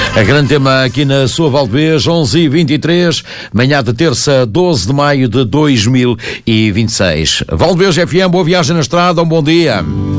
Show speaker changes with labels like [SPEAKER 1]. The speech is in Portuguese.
[SPEAKER 1] A grande tema aqui na sua Valdevez, 11h23, manhã de terça, 12 de maio de 2026. Valdevez FM, boa viagem na estrada, um bom dia.